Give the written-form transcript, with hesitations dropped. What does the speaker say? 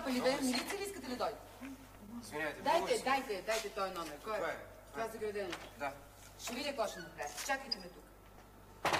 запали да е? Милиция ли искате ли дойде? Извинявайте, Дайте този номер. Кой е? Това е. Това е заградено. Да. Ще видя какво ще направя. Чакайте ме тук.